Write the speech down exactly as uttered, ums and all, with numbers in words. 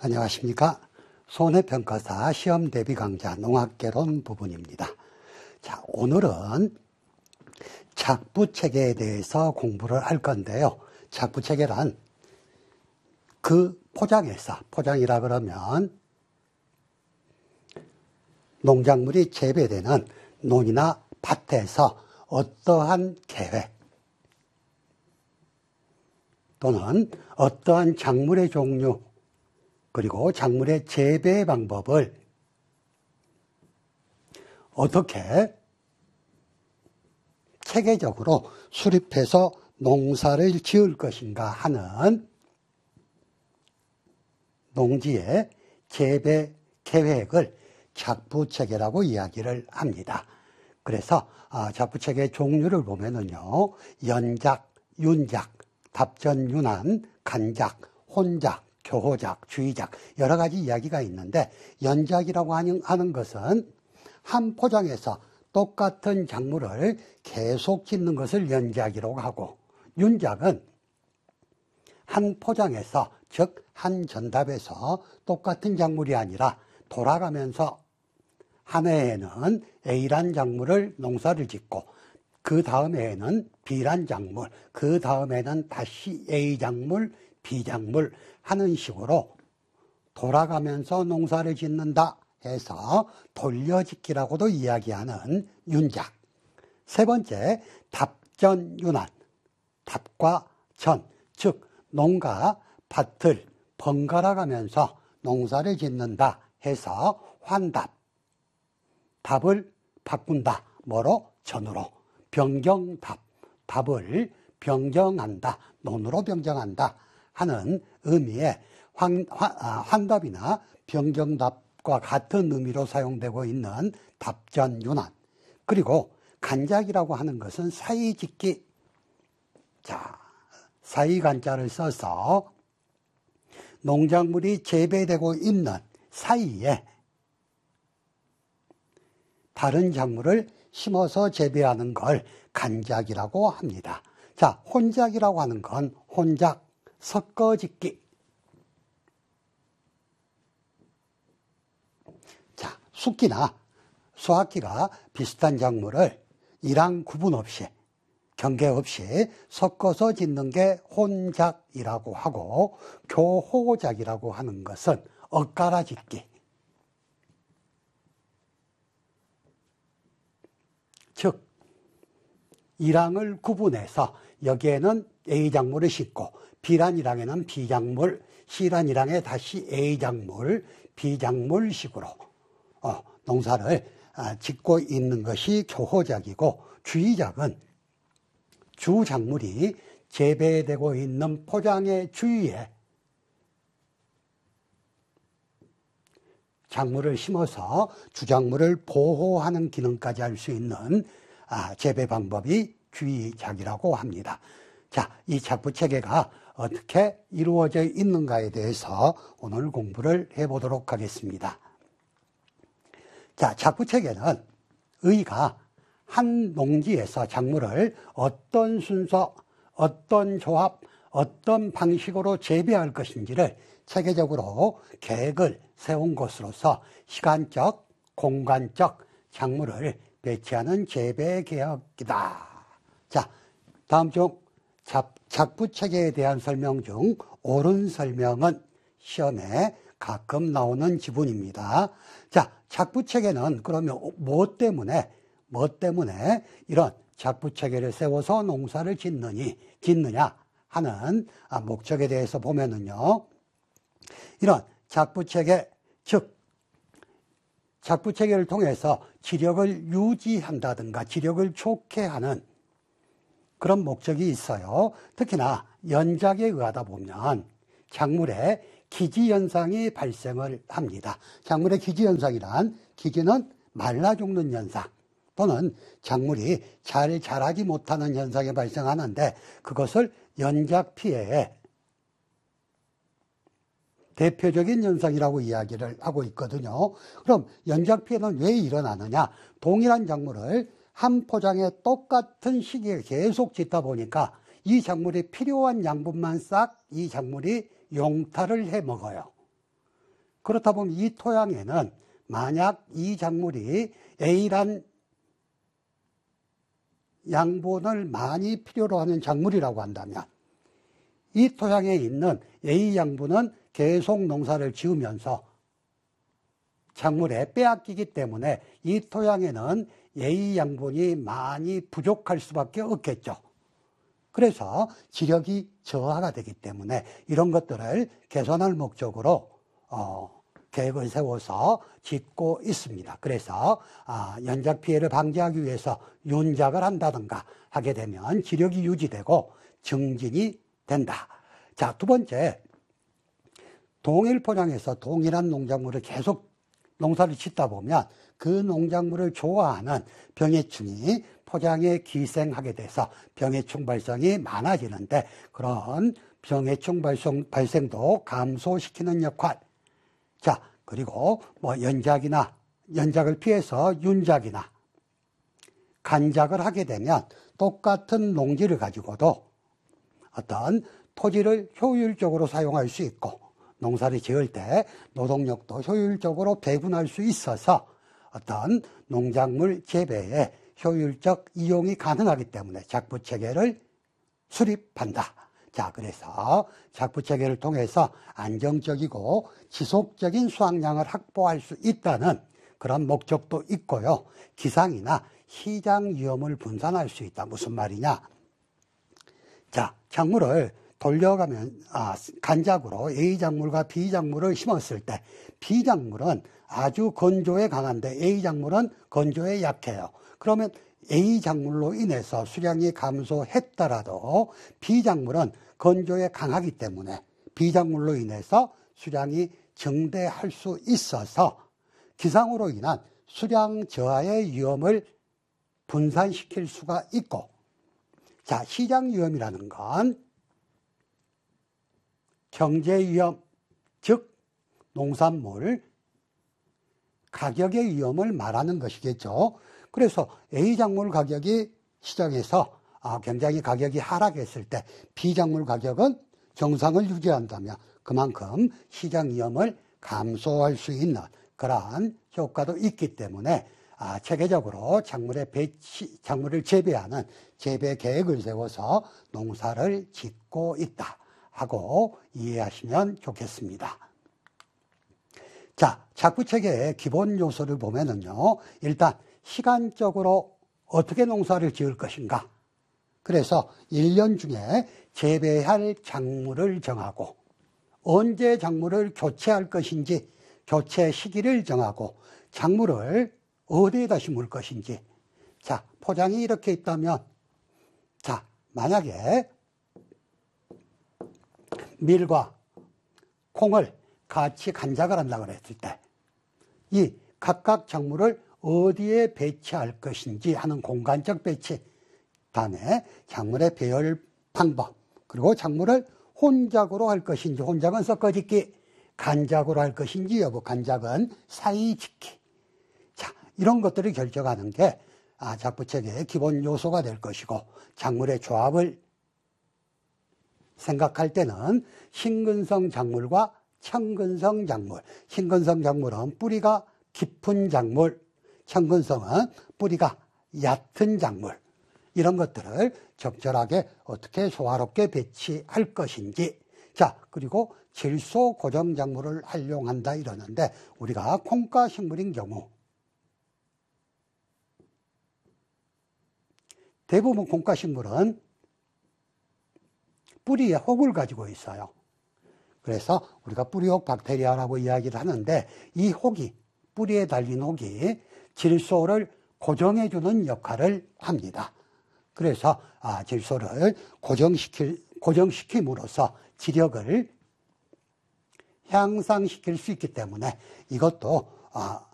안녕하십니까. 손해평가사 시험대비 강좌 농학개론 부분입니다. 자, 오늘은 작부체계에 대해서 공부를 할 건데요. 작부체계란 그 포장에서, 포장이라 그러면 농작물이 재배되는 논이나 밭에서 어떠한 계획 또는 어떠한 작물의 종류 그리고 작물의 재배 방법을 어떻게 체계적으로 수립해서 농사를 지을 것인가 하는 농지의 재배 계획을 작부체계라고 이야기를 합니다. 그래서 작부체계의 종류를 보면은요, 연작, 윤작, 답전윤안, 간작, 혼작, 교호작, 주의작 여러 가지 이야기가 있는데, 연작이라고 하는 것은 한 포장에서 똑같은 작물을 계속 짓는 것을 연작이라고 하고, 윤작은 한 포장에서, 즉 한 전답에서 똑같은 작물이 아니라 돌아가면서 한 해에는 A란 작물을 농사를 짓고 그 다음 해에는 B란 작물, 그 다음에는 다시 A 작물, B 작물 하는 식으로 돌아가면서 농사를 짓는다 해서 돌려짓기라고도 이야기하는 윤작. 세 번째, 답전윤안. 답과 전, 즉 농가, 밭을 번갈아 가면서 농사를 짓는다 해서 환답. 답을 바꾼다. 뭐로? 전으로. 변경답. 답을 변경한다. 논으로 변경한다 하는 의미의 환, 환, 아, 환답이나 변경답과 같은 의미로 사용되고 있는 답전윤안. 그리고 간작이라고 하는 것은 사이짓기. 자, 사이간자를 써서 농작물이 재배되고 있는 사이에 다른 작물을 심어서 재배하는 걸 간작이라고 합니다. 자, 혼작이라고 하는 건 혼작, 섞어짓기. 자, 숙기나 수확기가 비슷한 작물을 이랑 구분 없이, 경계 없이 섞어서 짓는 게 혼작이라고 하고, 교호작이라고 하는 것은 엇갈아 짓기. 즉, 이랑을 구분해서 여기에는 A 작물을 심고 B란 이랑에는 B 작물, C란 이랑에 다시 A 작물, B 작물 식으로 어, 농사를 아, 짓고 있는 것이 교호작이고, 주의작은 주 작물이 재배되고 있는 포장의 주위에 작물을 심어서 주작물을 보호하는 기능까지 할 수 있는 아, 재배 방법이 주의작이라고 합니다. 자, 이 작부체계가 어떻게 이루어져 있는가에 대해서 오늘 공부를 해보도록 하겠습니다. 자, 작부체계는 의가 한 농지에서 작물을 어떤 순서, 어떤 조합, 어떤 방식으로 재배할 것인지를 체계적으로 계획을 세운 것으로서 시간적, 공간적 작물을 배치하는 재배 계획이다. 자, 다음 중 작부체계에 대한 설명 중 옳은 설명은 시험에 가끔 나오는 지문입니다. 자, 작부체계는 그러면 뭐 때문에 뭐 때문에 이런 작부체계를 세워서 농사를 짓느니, 짓느냐 하는 목적에 대해서 보면은요, 이런 작부체계, 즉 작부체계를 통해서 지력을 유지한다든가 지력을 좋게 하는 그런 목적이 있어요. 특히나 연작에 의하다 보면 작물의 기지현상이 발생을 합니다. 작물의 기지현상이란, 기지는 말라 죽는 현상 또는 작물이 잘 자라지 못하는 현상이 발생하는데, 그것을 연작 피해의 대표적인 현상이라고 이야기를 하고 있거든요. 그럼 연작 피해는 왜 일어나느냐? 동일한 작물을 한 포장에 똑같은 시기에 계속 짓다 보니까 이 작물이 필요한 양분만 싹 이 작물이 용탈을 해 먹어요. 그렇다 보면 이 토양에는 만약 이 작물이 A란 양분을 많이 필요로 하는 작물이라고 한다면 이 토양에 있는 A 양분은 계속 농사를 지으면서 작물에 빼앗기기 때문에 이 토양에는 A 양분이 많이 부족할 수밖에 없겠죠. 그래서 지력이 저하가 되기 때문에 이런 것들을 개선할 목적으로 어, 계획을 세워서 짓고 있습니다. 그래서 아, 연작 피해를 방지하기 위해서 윤작을 한다든가 하게 되면 지력이 유지되고 증진이 된다. 자, 두 번째, 동일 포장에서 동일한 농작물을 계속 농사를 짓다 보면 그 농작물을 좋아하는 병해충이 포장에 기생하게 돼서 병해충 발생이 많아지는데 그런 병해충 발생, 발생도 감소시키는 역할. 자, 그리고 뭐 연작이나 연작을 피해서 윤작이나 간작을 하게 되면 똑같은 농지를 가지고도 어떤 토지를 효율적으로 사용할 수 있고 농사를 지을 때 노동력도 효율적으로 배분할 수 있어서 어떤 농작물 재배에 효율적 이용이 가능하기 때문에 작부체계를 수립한다. 자, 그래서 작부체계를 통해서 안정적이고 지속적인 수확량을 확보할 수 있다는 그런 목적도 있고요. 기상이나 시장 위험을 분산할 수 있다. 무슨 말이냐? 자, 작물을 돌려가면 아, 간작으로 A 작물과 B 작물을 심었을 때 B 작물은 아주 건조에 강한데 A 작물은 건조에 약해요. 그러면 A 작물로 인해서 수량이 감소했더라도 B 작물은 건조에 강하기 때문에 B 작물로 인해서 수량이 증대할 수 있어서 기상으로 인한 수량 저하의 위험을 분산시킬 수가 있고, 자, 시장 위험이라는 건 경제 위험, 즉 농산물 가격의 위험을 말하는 것이겠죠. 그래서 A 작물 가격이 시장에서 굉장히 가격이 하락했을 때 B 작물 가격은 정상을 유지한다면 그만큼 시장 위험을 감소할 수 있는 그러한 효과도 있기 때문에 체계적으로 작물의 배치, 작물을 재배하는 재배 계획을 세워서 농사를 짓고 있다 하고 이해하시면 좋겠습니다. 자, 작부체계의 기본 요소를 보면은요, 일단 시간적으로 어떻게 농사를 지을 것인가. 그래서 일 년 중에 재배할 작물을 정하고 언제 작물을 교체할 것인지 교체 시기를 정하고 작물을 어디에다 심을 것인지. 자, 포장이 이렇게 있다면, 자, 만약에 밀과 콩을 같이 간작을 한다고 했을 때 이 각각 작물을 어디에 배치할 것인지 하는 공간적 배치, 다음에 작물의 배열 방법, 그리고 작물을 혼작으로 할 것인지, 혼작은 섞어짓기, 간작으로 할 것인지 여부, 간작은 사이짓기. 자, 이런 것들을 결정하는 게 아, 작부체계의 기본 요소가 될 것이고, 작물의 조합을 생각할 때는 신근성 작물과 청근성 작물, 신근성 작물은 뿌리가 깊은 작물, 청근성은 뿌리가 얕은 작물, 이런 것들을 적절하게 어떻게 조화롭게 배치할 것인지. 자, 그리고 질소 고정 작물을 활용한다 이러는데 우리가 콩가 식물인 경우 대부분 콩가 식물은 뿌리에 혹을 가지고 있어요. 그래서 우리가 뿌리혹 박테리아라고 이야기를 하는데 이 혹이, 뿌리에 달린 혹이 질소를 고정해주는 역할을 합니다. 그래서 아, 질소를 고정시킬, 고정시킴으로써 지력을 향상시킬 수 있기 때문에 이것도 아,